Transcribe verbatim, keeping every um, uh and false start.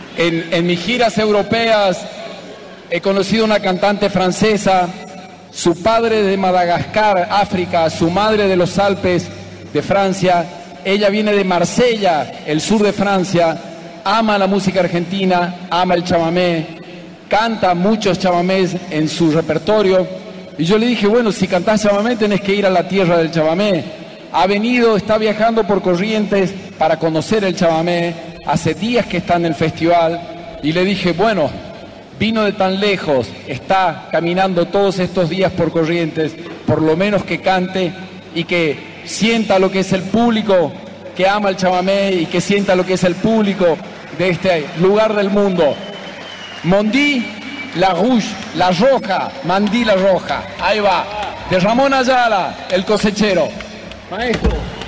En, en mis giras europeas he conocido una cantante francesa, su padre de Madagascar, África, su madre de los Alpes de Francia, ella viene de Marsella, el sur de Francia, ama la música argentina, ama el chamamé, canta muchos chamamés en su repertorio, y yo le dije, bueno, si cantás chamamé tenés que ir a la tierra del chamamé. Ha venido, está viajando por Corrientes para conocer el chamamé, hace días que está en el festival, y le dije, bueno, vino de tan lejos, está caminando todos estos días por Corrientes, por lo menos que cante y que sienta lo que es el público que ama el chamamé y que sienta lo que es el público de este lugar del mundo. Mondí la Rouge, la roja, Mandí la roja, ahí va, de Ramón Ayala, el cosechero. Maestro.